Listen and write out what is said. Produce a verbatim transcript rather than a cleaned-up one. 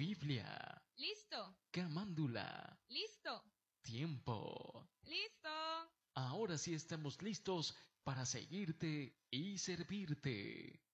Biblia. Listo. Camándula. Listo. Tiempo. Listo. Ahora sí estamos listos para seguirte y servirte.